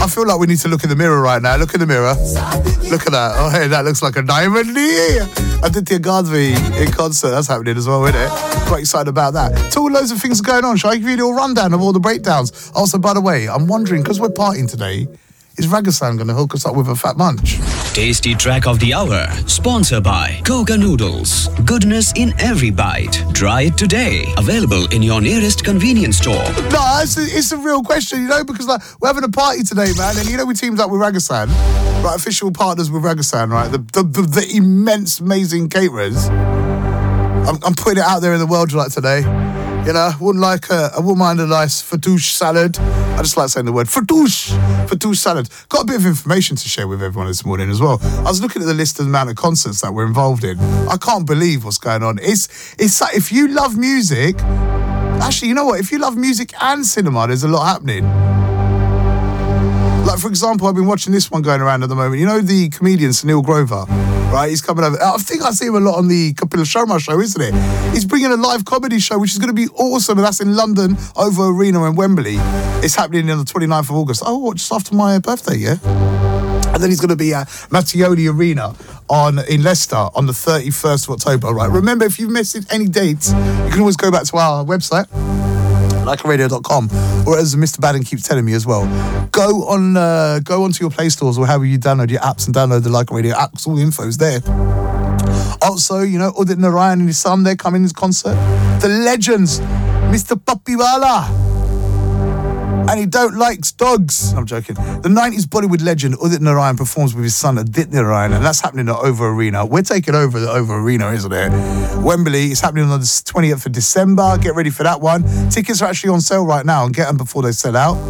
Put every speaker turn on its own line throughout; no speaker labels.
feel like we need to look in the mirror right now. Look in the mirror. Look at that. Oh, hey, that looks like a diamond. Aditya Gadvi in concert. That's happening as well, isn't it? Quite excited about that. So loads of things are going on. Shall I give you a little rundown of all the breakdowns? Also, by the way, I'm wondering, because we're partying today, is Ragasan going to hook us up with a fat munch?
Tasty track of the hour, sponsored by Koga Noodles. Goodness in every bite. Try it today. Available in your nearest convenience store.
No, it's a real question, because like we're having a party today, man, and we teamed up with Ragasan, right? Official partners with Ragasan, right? The immense, amazing caterers. I'm putting it out there in the world like today. I wouldn't mind a nice fattoush salad. I just like saying the word fattoush salad. Got a bit of information to share with everyone this morning as well. I was looking at the list of the amount of concerts that we're involved in. I can't believe what's going on. It's like, if you love music, actually, you know what? If you love music and cinema, there's a lot happening. Like, for example, I've been watching this one going around at the moment. The comedian Sunil Grover, right? He's coming over. I think I see him a lot on the Kapil Sharma show, isn't it? He's bringing a live comedy show, which is going to be awesome. And that's in London, OVO Arena in Wembley. It's happening on the 29th of August. Oh, just after my birthday, yeah? And then he's going to be at Mattioli Arena in Leicester on the 31st of October, right? Remember, if you've missed any dates, you can always go back to our website, LikeARadio.com, or as Mr. Baden keeps telling me as well, go onto your Play Stores or however you download your apps and download the Like a Radio apps. All the info's there. Also, Udit Narayan and his son, they're coming to this concert. The legends, Mr. Papiwala. And he don't likes dogs. I'm joking. The 90s Bollywood legend Udit Narayan performs with his son Adit Narayan, and that's happening at OVO Arena. We're taking over the OVO Arena, isn't it? Wembley, it's happening on the 20th of December. Get ready for that one. Tickets are actually on sale right now, and get them before they sell out.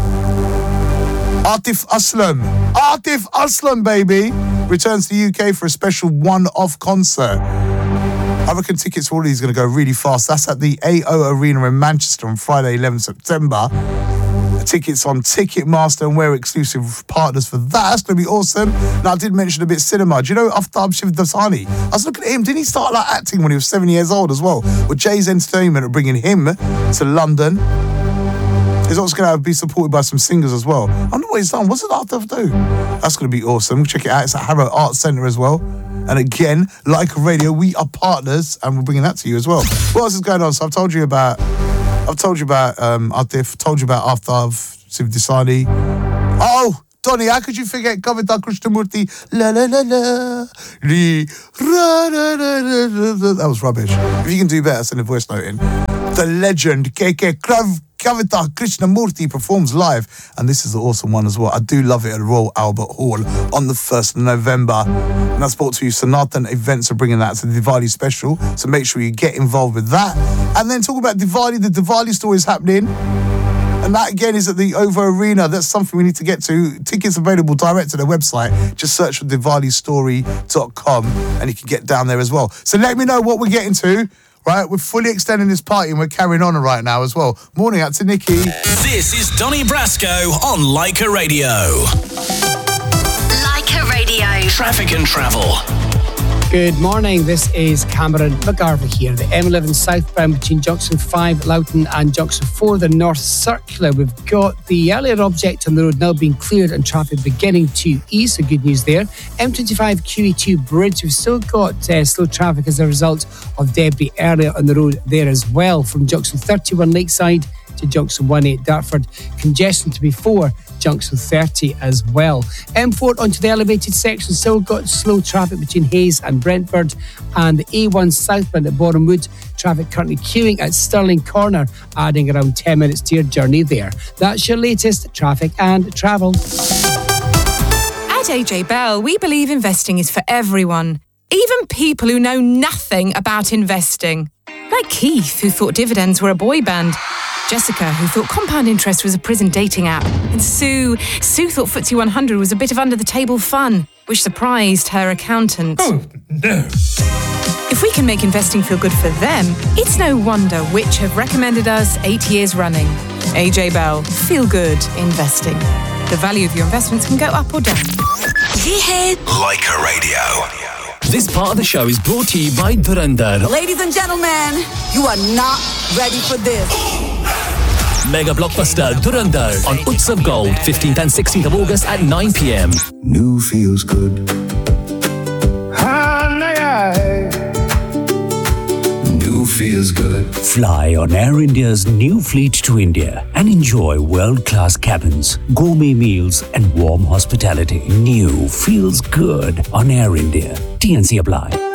Atif Aslam, baby, returns to the UK for a special one-off concert. I reckon tickets for all these are going to go really fast. That's at the AO Arena in Manchester on Friday, 11th September. Tickets on Ticketmaster, and we're exclusive partners for that. That's going to be awesome. Now, I did mention a bit of cinema. Do you know Aftab Shivdasani? I was looking at him. Didn't he start acting when he was 7 years old as well? With Jay's Entertainment bringing him to London. He's also going to be supported by some singers as well. I wonder what he's done. What's it Aftab do? That's going to be awesome. Check it out. It's at Harrow Arts Centre as well. And again, Like a Radio, we are partners, and we're bringing that to you as well. What else is going on? So I've told you about Atif, told you about Aftab Shivdasani. Oh, Donny, how could you forget Kavita Krishnamurti? La la la la, ra la la la. That was rubbish. If you can do better, send a voice note in. The legend KK Kavita Krishnamurti performs live, and this is the awesome one as well. I do love it at Royal Albert Hall on the 1st of November. And that's brought to you. Sanatan Events are bringing that. It's a Diwali special, so make sure you get involved with that. And then talk about Diwali. The Diwali store is happening, and that again is at the OVO Arena. That's something we need to get to. Tickets available direct to their website. Just search for DiwaliStory.com and you can get down there as well. So let me know what we're getting to. Right, we're fully extending this party and we're carrying on right now as well. Morning out to Nikki.
This is Donny Brasco on Like a Radio.
Like a Radio.
Traffic and travel.
Good morning, this is Cameron McGarvey here. The M11 southbound between Junction 5, Loughton and Junction 4, the North Circular. We've got the earlier object on the road now being cleared and traffic beginning to ease, so good news there. M25 QE2 bridge, we've still got slow traffic as a result of debris earlier on the road there as well. From Junction 31 Lakeside to Junction 18 Dartford, congestion to before Junction 30 as well. M4 onto the elevated section, still got slow traffic between Hayes and Brentford, and the A1 southbound at Borehamwood, traffic currently queuing at Stirling Corner, adding around 10 minutes to your journey there. That's your latest traffic and travel.
At AJ Bell, we believe investing is for everyone, even people who know nothing about investing. Like Keith, who thought dividends were a boy band. Jessica, who thought compound interest was a prison dating app. And Sue thought FTSE 100 was a bit of under-the-table fun, which surprised her accountant.
Oh, no.
If we can make investing feel good for them, it's no wonder Which have recommended us 8 years running. AJ Bell, feel good investing. The value of your investments can go up or down.
Like a Radio.
This part of the show is brought to you by Dhurandhar.
Ladies and gentlemen, you are not ready for this.
Mega blockbuster Dhurandhar on Utsav Gold, 15th and 16th of August at 9 p.m.
New feels good. New feels good.
Fly on Air India's new fleet to India and enjoy world-class cabins, gourmet meals and warm hospitality. New feels good on Air India. TNC apply.